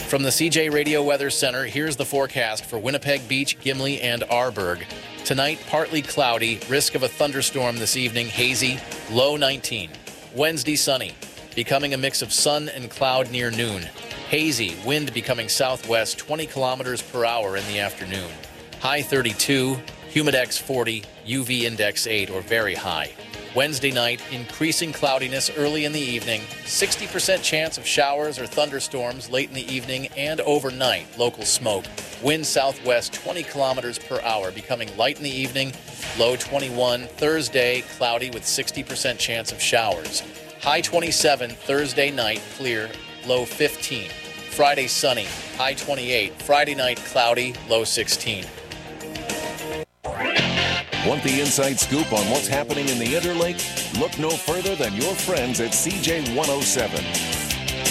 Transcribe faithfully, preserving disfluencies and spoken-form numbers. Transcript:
From the C J Radio Weather Center, here's the forecast for Winnipeg Beach, Gimli, and Arborg. Tonight, partly cloudy, risk of a thunderstorm this evening, hazy, low nineteen. Wednesday, sunny, becoming a mix of sun and cloud near noon. Hazy, wind becoming southwest, twenty kilometers per hour in the afternoon. High thirty-two, humidex forty, U V index eight, or very high. Wednesday night, increasing cloudiness early in the evening, sixty percent chance of showers or thunderstorms late in the evening and overnight, local smoke. Wind southwest twenty kilometers per hour, becoming light in the evening, low twenty-one. Thursday, cloudy with sixty percent chance of showers. High twenty-seven, Thursday night, clear, low fifteen. Friday, sunny, high twenty-eight. Friday night, cloudy, low sixteen. Want the inside scoop on what's happening in the Interlake? Look no further than your friends at C J one oh seven.